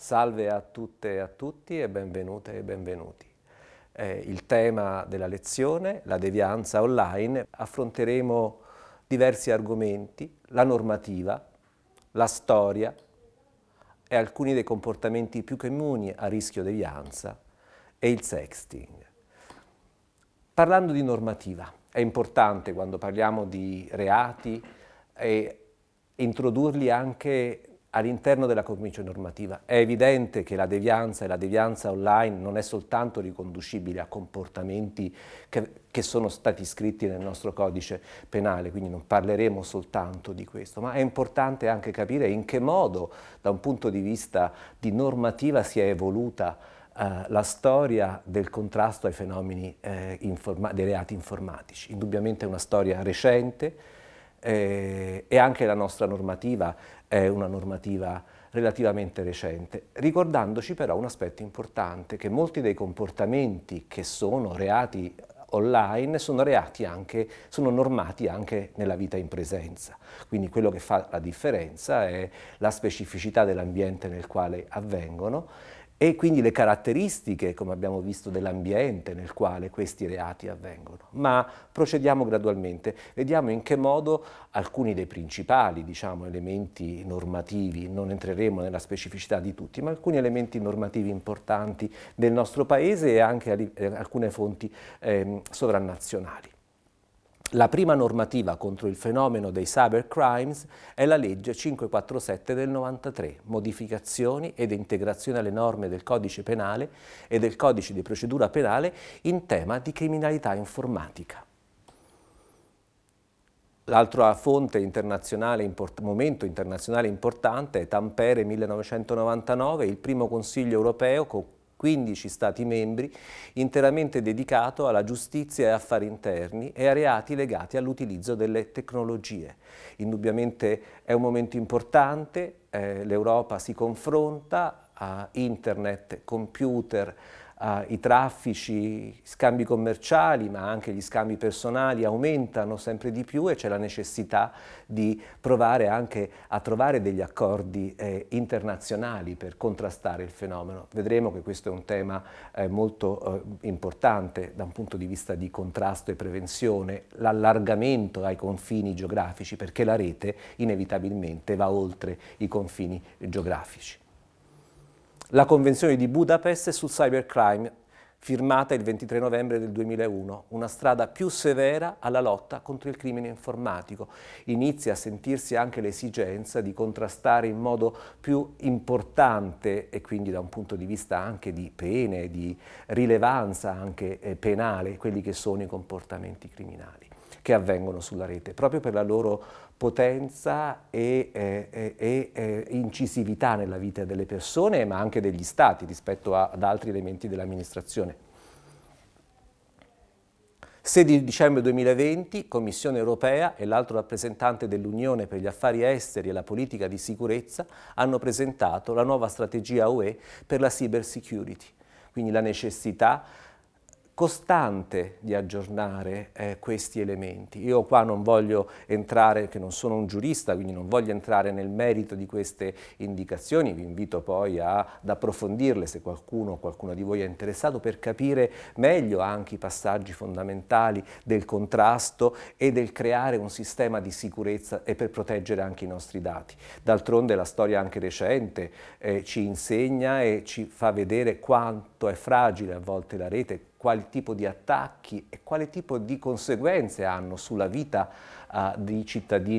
Salve a tutte e a tutti e benvenute e benvenuti. Il tema della lezione, la devianza online. Affronteremo diversi argomenti, la normativa, la storia e alcuni dei comportamenti più comuni a rischio devianza e il sexting. Parlando di normativa, è importante quando parliamo di reati introdurli anche all'interno della cornice normativa. È evidente che la devianza e la devianza online non è soltanto riconducibile a comportamenti che sono stati scritti nel nostro codice penale, quindi non parleremo soltanto di questo, ma è importante anche capire in che modo, da un punto di vista di normativa, si è evoluta la storia del contrasto ai fenomeni dei reati informatici. Indubbiamente è una storia recente e anche la nostra normativa è una normativa relativamente recente, ricordandoci però un aspetto importante, che molti dei comportamenti che sono reati online sono normati anche nella vita in presenza. Quindi quello che fa la differenza è la specificità dell'ambiente nel quale avvengono e quindi le caratteristiche, come abbiamo visto, dell'ambiente nel quale questi reati avvengono. Ma procediamo gradualmente, vediamo in che modo alcuni dei principali, elementi normativi, non entreremo nella specificità di tutti, ma alcuni elementi normativi importanti del nostro Paese e anche alcune fonti sovranazionali. La prima normativa contro il fenomeno dei cybercrimes è la legge 547 del 93, modificazioni ed integrazioni alle norme del codice penale e del codice di procedura penale in tema di criminalità informatica. L'altra fonte internazionale, momento internazionale importante è Tampere 1999, il primo Consiglio europeo con 15 Stati membri, interamente dedicato alla giustizia e affari interni e a reati legati all'utilizzo delle tecnologie. Indubbiamente è un momento importante, l'Europa si confronta a internet, computer, i traffici, scambi commerciali, ma anche gli scambi personali aumentano sempre di più e c'è la necessità di provare anche a trovare degli accordi internazionali per contrastare il fenomeno. Vedremo che questo è un tema molto importante da un punto di vista di contrasto e prevenzione, l'allargamento ai confini geografici, perché la rete inevitabilmente va oltre i confini geografici. La Convenzione di Budapest sul cybercrime, firmata il 23 novembre del 2001, una strada più severa alla lotta contro il crimine informatico. Inizia a sentirsi anche l'esigenza di contrastare in modo più importante e quindi da un punto di vista anche di pene, di rilevanza anche penale, quelli che sono i comportamenti criminali che avvengono sulla rete, proprio per la loro potenza e incisività nella vita delle persone, ma anche degli stati rispetto ad altri elementi dell'amministrazione. 16 dicembre 2020, Commissione europea e l'alto rappresentante dell'Unione per gli affari esteri e la politica di sicurezza hanno presentato la nuova strategia UE per la cyber security, quindi la necessità costante di aggiornare questi elementi. Io qua non voglio entrare, che non sono un giurista, quindi non voglio entrare nel merito di queste indicazioni, vi invito poi ad approfondirle se qualcuno di voi è interessato per capire meglio anche i passaggi fondamentali del contrasto e del creare un sistema di sicurezza e per proteggere anche i nostri dati. D'altronde la storia anche recente ci insegna e ci fa vedere quanto è fragile a volte la rete, quali tipo di attacchi e quale tipo di conseguenze hanno sulla vita di cittadini